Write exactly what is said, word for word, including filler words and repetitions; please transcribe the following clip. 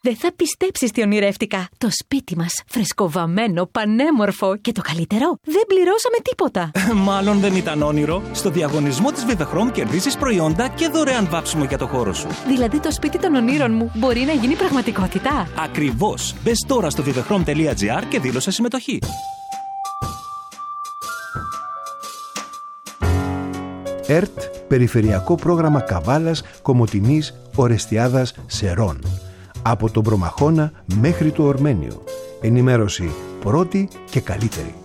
Δεν θα πιστέψεις τι ονειρεύτηκα. Το σπίτι μας, φρεσκοβαμμένο, πανέμορφο και το καλύτερο, δεν πληρώσαμε τίποτα. Μάλλον δεν ήταν όνειρο. Στο διαγωνισμό της Vivechrome κερδίζεις προϊόντα και δωρεάν βάψιμο για το χώρο σου. Δηλαδή το σπίτι των ονείρων μου μπορεί να γίνει πραγματικότητα. Ακριβώς. Μπες τώρα στο vivechrome τελεία gr και δήλωσε συμμετοχή. ΕΡΤ, Περιφερειακό Πρόγραμμα Καβάλας, Κομοτηνής, Ορεστιάδας, Σερών. Από τον Προμαχώνα μέχρι το Ορμένιο. Ενημέρωση πρώτη και καλύτερη.